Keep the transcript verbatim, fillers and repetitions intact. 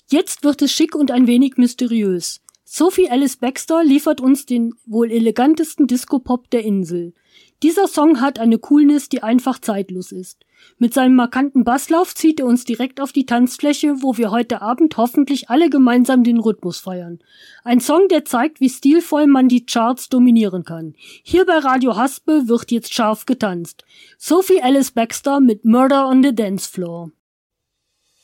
Jetzt wird es schick und ein wenig mysteriös. Sophie Ellis Bextor liefert uns den wohl elegantesten Disco-Pop der Insel. Dieser Song hat eine Coolness, die einfach zeitlos ist. Mit seinem markanten Basslauf zieht er uns direkt auf die Tanzfläche, wo wir heute Abend hoffentlich alle gemeinsam den Rhythmus feiern. Ein Song, der zeigt, wie stilvoll man die Charts dominieren kann. Hier bei Radio Haspe wird jetzt scharf getanzt. Sophie Ellis Bextor mit Murder on the Dance Floor.